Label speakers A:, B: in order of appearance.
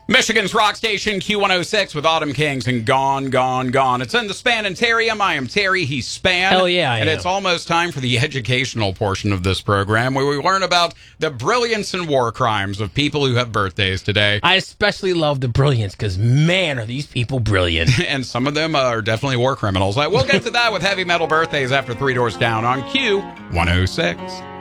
A: Michigan's rock station Q106 with Autumn Kings and Gone, Gone, Gone. It's in the Spanitarium. I am Terry. He's Span.
B: Hell yeah, I
A: And
B: am.
A: it's almost time for the educational portion of this program where we learn about the brilliance and war crimes of people who have birthdays today.
B: I especially love the brilliance because, man, are these people brilliant.
A: And some of them are definitely war criminals. We'll get to that with heavy metal birthdays after Three Doors Down on Q106.